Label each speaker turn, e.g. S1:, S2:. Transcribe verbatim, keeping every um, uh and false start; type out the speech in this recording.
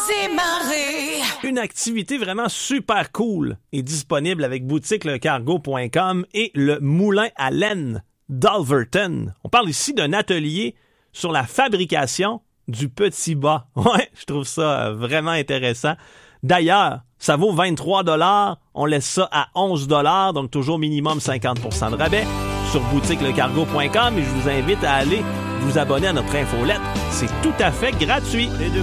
S1: c'est marré.
S2: Une activité vraiment super cool est disponible avec boutique le cargo point com et le moulin à laine d'Alverton. On parle ici d'un atelier sur la fabrication du petit bas. Ouais, je trouve ça vraiment intéressant. D'ailleurs, ça vaut vingt-trois dollars. On laisse ça à onze dollars, donc toujours minimum cinquante pour cent de rabais sur boutique le cargo point com et je vous invite à aller vous abonner à notre infolettre. C'est tout à fait gratuit. Les deux